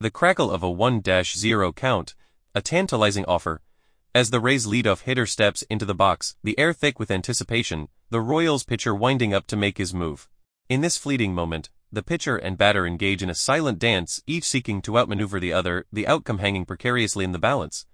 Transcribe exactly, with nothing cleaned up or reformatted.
The crackle of a one zero count, a tantalizing offer. As the Rays' leadoff hitter steps into the box, the air thick with anticipation, the Royals pitcher winding up to make his move. In this fleeting moment, the pitcher and batter engage in a silent dance, each seeking to outmaneuver the other, the outcome hanging precariously in the balance.